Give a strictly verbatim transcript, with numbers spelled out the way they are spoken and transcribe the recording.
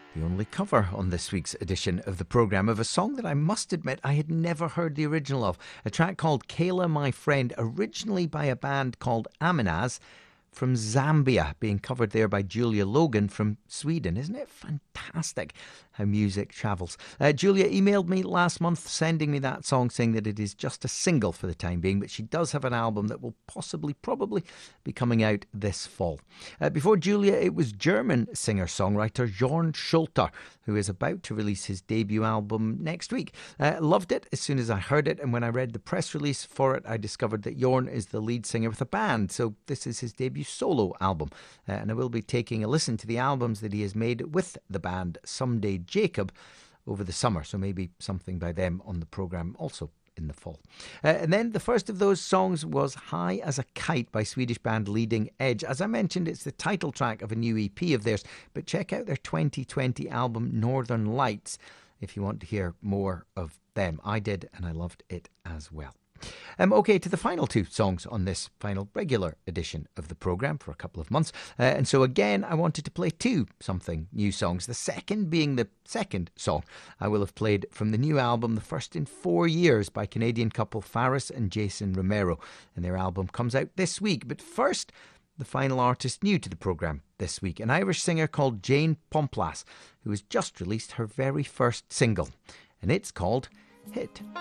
The only cover on this week's edition of the programme of a song that I must admit I had never heard the original of. A track called Kayla My Friend, originally by a band called Aminaz from Zambia, being covered there by Julia Logan from Sweden. Isn't it fantastic how music travels? Uh, Julia emailed me last month sending me that song, saying that it is just a single for the time being, but she does have an album that will possibly, probably be coming out this fall. Uh, before Julia, it was German singer-songwriter Jorn Schulter, who is about to release his debut album next week. Uh, loved it as soon as I heard it, and when I read the press release for it, I discovered that Jorn is the lead singer with a band, so this is his debut solo album, uh, and I will be taking a listen to the albums that he has made with the band Someday Jacob over the summer, so maybe something by them on the programme also in the fall. Uh, and then the first of those songs was High as a Kite by Swedish band Leading Edge. As I mentioned, it's the title track of a new E P of theirs, but check out their twenty twenty album Northern Lights if you want to hear more of them. I did, and I loved it as well. Um, okay, to the final two songs on this final regular edition of the programme for a couple of months. Uh, and so again, I wanted to play two something new songs. The second being the second song I will have played from the new album, the first in four years, by Canadian couple Faris and Jason Romero. And their album comes out this week. But first, the final artist new to the programme this week, an Irish singer called Jane Pomplass, who has just released her very first single. And it's called Hit.